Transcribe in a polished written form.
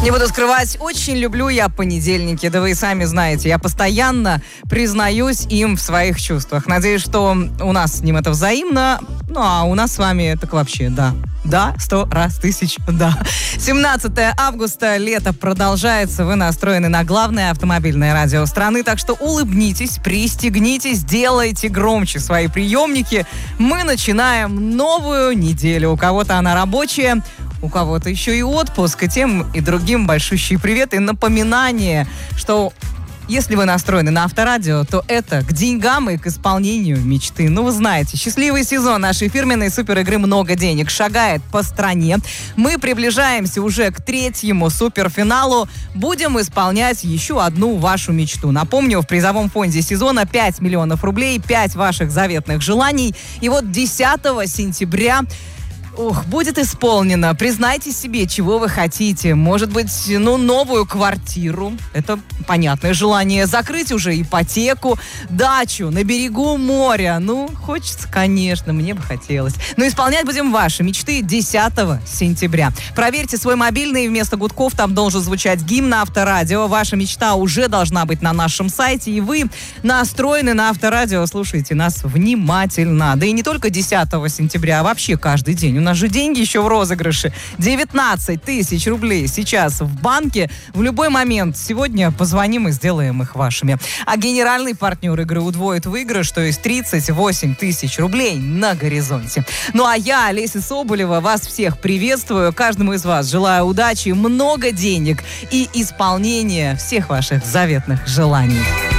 Не буду скрывать, очень люблю я понедельники, да вы и сами знаете. Я постоянно признаюсь им в своих чувствах. Надеюсь, что у нас с ним это взаимно, ну а у нас с вами так вообще, да. Да, 100 раз, 1000, да. 17 августа, лето продолжается. Вы настроены на главное автомобильное радио страны, так что улыбнитесь, пристегнитесь, делайте громче свои приемники. Мы начинаем новую неделю. У кого-то она рабочая, у кого-то еще и отпуск, и тем и другим большущий привет и напоминание, что если вы настроены на Авторадио, то это к деньгам и к исполнению мечты. Ну, вы знаете, счастливый сезон нашей фирменной суперигры «Много денег» шагает по стране. Мы приближаемся уже к третьему суперфиналу. Будем исполнять еще одну вашу мечту. Напомню, в призовом фонде сезона 5 миллионов рублей, 5 ваших заветных желаний. И вот 10 сентября... будет исполнено. Признайте себе, чего вы хотите. Может быть, новую квартиру. Это понятное желание. Закрыть уже ипотеку, дачу на берегу моря. Хочется, конечно, мне бы хотелось. Но исполнять будем ваши мечты 10 сентября. Проверьте свой мобильный. Вместо гудков там должен звучать гимн на Авторадио. Ваша мечта уже должна быть на нашем сайте. И вы настроены на Авторадио. Слушайте нас внимательно. Да и не только 10 сентября, а вообще каждый день. У нас же деньги еще в розыгрыше. 19 тысяч рублей сейчас в банке. В любой момент сегодня позвоним и сделаем их вашими. А генеральный партнер игры удвоит выигрыш, то есть 38 тысяч рублей на горизонте. Ну а я, Олеся Соболева, вас всех приветствую. Каждому из вас желаю удачи, много денег и исполнения всех ваших заветных желаний.